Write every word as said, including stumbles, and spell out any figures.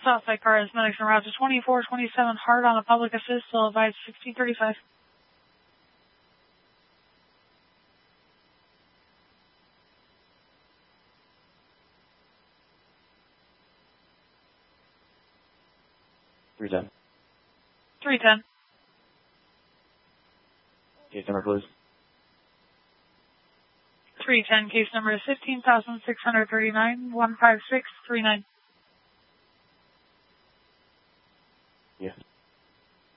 Southside car is medics en route to twenty-four twenty-seven hard on a public assist, still advised sixteen thirty-five. three ten. three ten. Case number, please. three ten, case number is fifteen thousand six hundred thirty-nine, one five six three nine.